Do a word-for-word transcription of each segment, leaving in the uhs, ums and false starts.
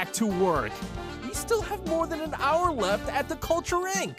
back to work. We still have more than an hour left at the Culture Incorporated.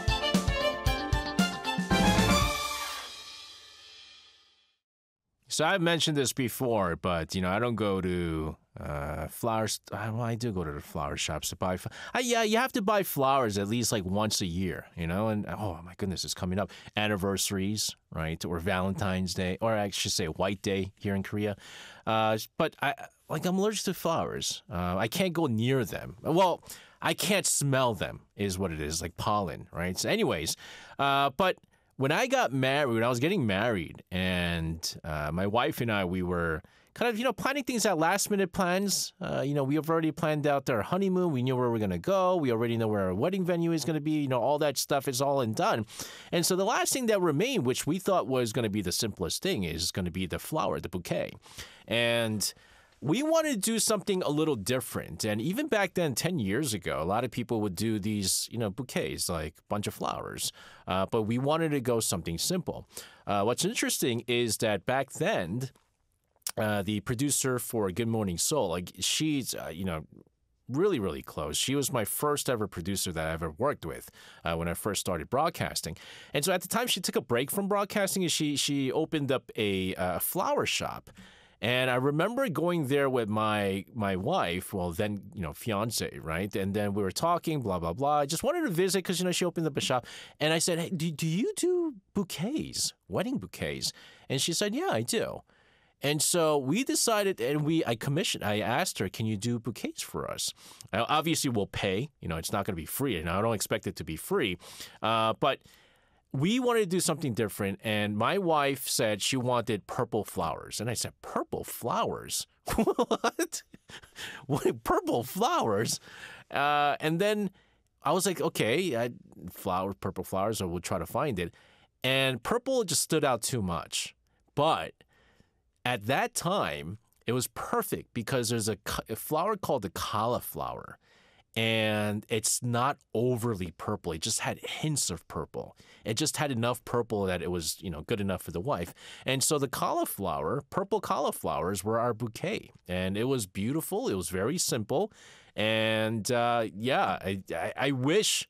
So I've mentioned this before, but, you know, I don't go to uh, flowers. Well, I do go to the flower shops to buy. I, yeah, you have to buy flowers at least like once a year, you know. And oh my goodness, it's coming up. Anniversaries, right? Or Valentine's Day, or I should say White Day here in Korea. Uh, but I like I'm allergic to flowers. Uh, I can't go near them. Well, I can't smell them, is what it is, like pollen, right? So anyways, uh, but. When I got married, when I was getting married, and uh, my wife and I, we were kind of, you know, planning things out, last minute plans. Uh, you know, we have already planned out our honeymoon. We knew where we were going to go. We already know where our wedding venue is going to be. You know, all that stuff is all and done. And so the last thing that remained, which we thought was going to be the simplest thing, is going to be the flower, the bouquet. And we wanted to do something a little different. And even back then, ten years ago, a lot of people would do these, you know, bouquets, like a bunch of flowers. Uh, but we wanted to go something simple. Uh, what's interesting is that back then, uh, the producer for Good Morning Seoul, like she's, uh, you know, really, really close. She was my first ever producer that I ever worked with uh, when I first started broadcasting. And so at the time, she took a break from broadcasting and she, she opened up a uh, flower shop. And I remember going there with my my wife, well, then, you know, fiance, right? And then we were talking, blah, blah, blah. I just wanted to visit because, you know, she opened up a shop. And I said, hey, do, do you do bouquets, wedding bouquets? And she said, yeah, I do. And so we decided, and we, I commissioned, I asked her, can you do bouquets for us? Now, obviously, we'll pay. You know, it's not going to be free. And I don't expect it to be free. Uh, but we wanted to do something different, and my wife said she wanted purple flowers. And I said, purple flowers? What? What? Purple flowers? Uh, and then I was like, okay, I, flower, purple flowers, or we'll try to find it. And purple just stood out too much. But at that time, it was perfect because there's a, a flower called the cauliflower. And it's not overly purple. It just had hints of purple. It just had enough purple that it was, you know, good enough for the wife. And so the cauliflower, purple cauliflowers were our bouquet. And it was beautiful. It was very simple. And uh, yeah, I, I, I wish,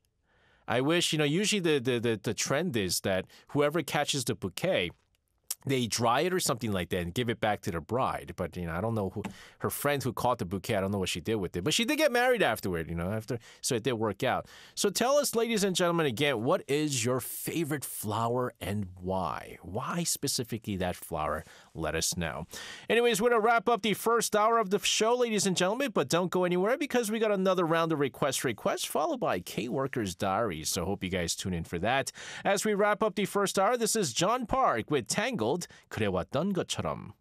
I wish, you know, usually the, the, the, the trend is that whoever catches the bouquet, they dry it or something like that and give it back to the bride. But, you know, I don't know who, her friend who caught the bouquet, I don't know what she did with it. But she did get married afterward, you know, after, so it did work out. So tell us, ladies and gentlemen, again, what is your favorite flower and why? Why specifically that flower? Let us know. Anyways, we're going to wrap up the first hour of the show, ladies and gentlemen, but don't go anywhere because we got another round of request requests followed by K-Workers Diaries. So hope you guys tune in for that. As we wrap up the first hour, this is John Park with Tangled. 그래왔던 것처럼.